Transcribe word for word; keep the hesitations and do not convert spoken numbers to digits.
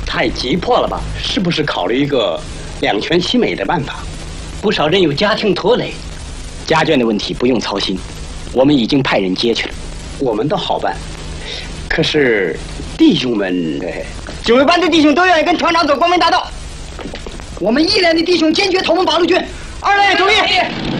太急迫了吧？是不是考虑一个两全其美的办法？不少人有家庭拖累，家眷的问题不用操心，我们已经派人接去了。我们倒好办，可是弟兄们， 九位班的弟兄都愿意跟团长走光明大道。我们一连的弟兄坚决投奔八路军。二连同意。